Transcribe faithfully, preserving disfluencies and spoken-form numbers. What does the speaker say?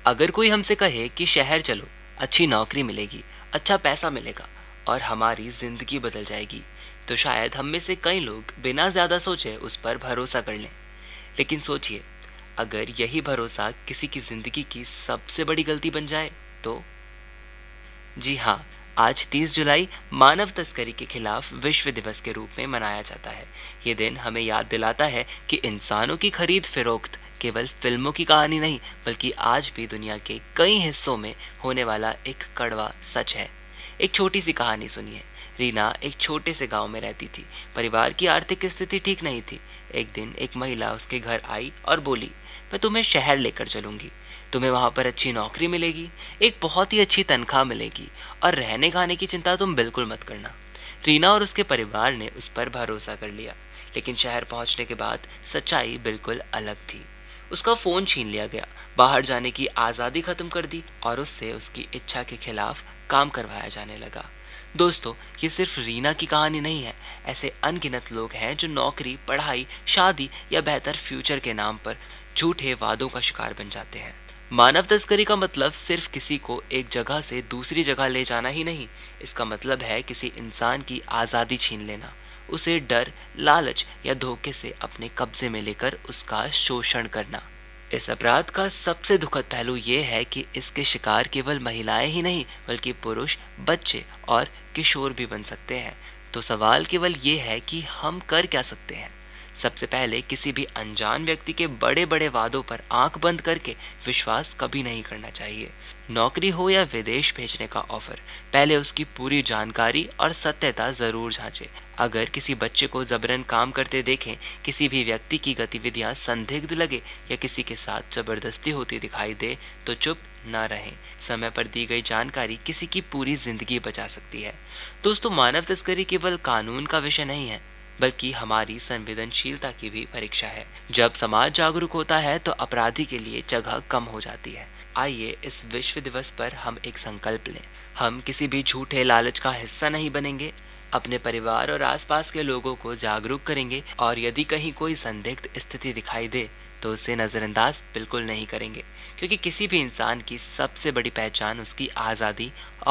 अगर कोई हमसे कहे कि शहर चलो, अच्छी नौकरी मिलेगी, अच्छा पैसा मिलेगा और हमारी जिंदगी बदल जाएगी, तो शायद हम में से कई लोग बिना ज्यादा सोचे उस पर भरोसा कर लें। लेकिन सोचिए, अगर यही भरोसा किसी की जिंदगी की सबसे बड़ी गलती बन जाए तो? जी हाँ, आज तीस जुलाई मानव तस्करी के खिलाफ विश्व दिवस के रूप में मनाया जाता है। ये दिन हमें याद दिलाता है कि इंसानों की खरीद फरोख्त केवल फिल्मों की कहानी नहीं, बल्कि आज भी दुनिया के कई हिस्सों में होने वाला एक कड़वा सच है। एक छोटी सी कहानी सुनिए। रीना एक छोटे से गांव में रहती थी। परिवार की आर्थिक स्थिति ठीक नहीं थी। एक दिन एक महिला उसके घर आई और बोली, मैं तुम्हें शहर लेकर चलूंगी। तुम्हें वहां पर अच्छी नौकरी मिलेगी, एक बहुत ही अच्छी तनख्वाह मिलेगी और रहने खाने की चिंता तुम बिल्कुल मत करना। रीना और उसके परिवार ने उस पर भरोसा कर लिया। लेकिन शहर पहुंचने के बाद सच्चाई बिल्कुल अलग थी। उसका फोन छीन लिया गया, बाहर जाने की आजादी खत्म कर दी और उससे उसकी इच्छा के खिलाफ काम करवाया जाने लगा। दोस्तों, ये सिर्फ रीना की कहानी नहीं है। ऐसे अनगिनत लोग हैं जो नौकरी, पढ़ाई, शादी या बेहतर फ्यूचर के नाम पर झूठे वादों का शिकार बन जाते हैं। मानव तस्करी का मतलब सिर्फ किसी को एक जगह से दूसरी जगह ले जाना ही नहीं। इसका मतलब है किसी इंसान की आजादी छीन लेना, उसे डर, लालच या धोखे से अपने कब्जे में लेकर उसका शोषण करना। इस अपराध का सबसे दुखद पहलू ये है कि इसके शिकार केवल महिलाएं ही नहीं, बल्कि पुरुष, बच्चे और किशोर भी बन सकते हैं। तो सवाल केवल ये है कि हम कर क्या सकते हैं। सबसे पहले, किसी भी अनजान व्यक्ति के बड़े बड़े वादों पर आंख बंद करके विश्वास कभी नहीं करना चाहिए। नौकरी हो या विदेश भेजने का ऑफर, पहले उसकी पूरी जानकारी और सत्यता जरूर जांचें। अगर किसी बच्चे को जबरन काम करते देखें, किसी भी व्यक्ति की गतिविधियां संदिग्ध लगे या किसी के साथ जबरदस्ती होती दिखाई दे, तो चुप ना रहें। समय पर दी गई जानकारी किसी की पूरी जिंदगी बचा सकती है। दोस्तों, मानव तस्करी केवल कानून का विषय नहीं है, बल्कि हमारी संवेदनशीलता की भी परीक्षा है। जब समाज जागरूक होता है तो अपराधी के लिए जगह कम हो जाती है। आइए इस विश्व दिवस पर हम एक संकल्प लें। हम किसी भी झूठे लालच का हिस्सा नहीं बनेंगे, अपने परिवार और आसपास के लोगों को जागरूक करेंगे और यदि कहीं कोई संदिग्ध स्थिति दिखाई दे तो उसे नजरअंदाज बिल्कुल नहीं करेंगे, क्योंकि किसी भी इंसान की सबसे बड़ी पहचान उसकी आज़ादी